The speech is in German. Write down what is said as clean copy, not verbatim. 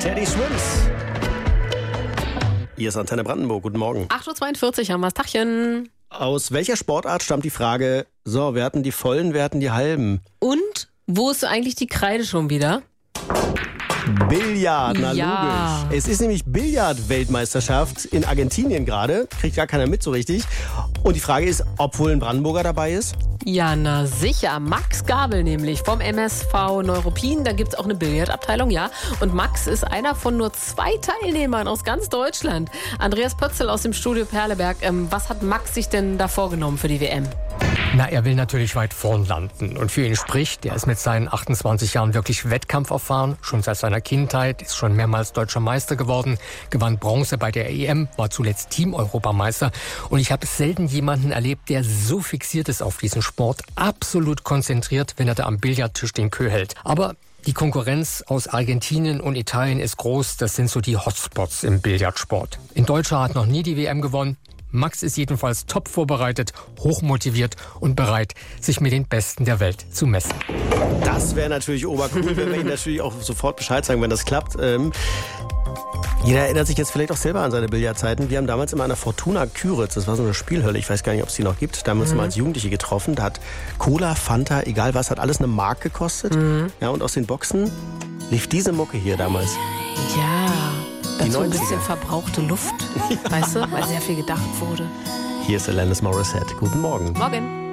Teddy Swims. Hier ist Antenne Brandenburg. Guten Morgen. 8.42 Uhr haben wir das Tachchen. Aus welcher Sportart stammt die Frage, so, wir hatten die Vollen, wir hatten die Halben? Und wo ist eigentlich die Kreide schon wieder? Billard, na Ja. logisch. Es ist nämlich Billard-Weltmeisterschaft in Argentinien gerade. Kriegt gar keiner mit so richtig. Und die Frage ist, ob wohl ein Brandenburger dabei ist? Ja, na sicher. Max Gabel nämlich vom MSV Neuruppin. Da gibt's auch eine Billardabteilung, ja. Und Max ist einer von nur 2 Teilnehmern aus ganz Deutschland. Andreas Pötzl aus dem Studio Perleberg. Was hat Max sich denn da vorgenommen für die WM? Na, er will natürlich weit vorn landen. Und für ihn spricht, er ist mit seinen 28 Jahren wirklich wettkampferfahren. Schon seit seiner Kindheit, ist schon mehrmals deutscher Meister geworden, gewann Bronze bei der EM, war zuletzt Team-Europameister. Und ich habe selten jemanden erlebt, der so fixiert ist auf diesen Sport, absolut konzentriert, wenn er da am Billardtisch den Queue hält. Aber die Konkurrenz aus Argentinien und Italien ist groß. Das sind so die Hotspots im Billardsport. In Deutschland hat noch nie die WM gewonnen. Max ist jedenfalls top vorbereitet, hochmotiviert und bereit, sich mit den Besten der Welt zu messen. Das wäre natürlich obercool, wenn wir Ihnen natürlich auch sofort Bescheid sagen, wenn das klappt. Jeder erinnert sich jetzt vielleicht auch selber an seine Billardzeiten. Wir haben damals immer an der Fortuna Küritz, das war so eine Spielhölle, ich weiß gar nicht, ob es die noch gibt, da haben wir uns mal als Jugendliche getroffen. Da hat Cola, Fanta, egal was, hat alles eine Mark gekostet. Ja, und aus den Boxen lief diese Mucke hier damals. Ja, dazu ein 90er. bisschen verbrauchte Luft, weißt du, weil sehr viel gedacht wurde. Hier ist Alanis Morissette. Guten Morgen. Morgen.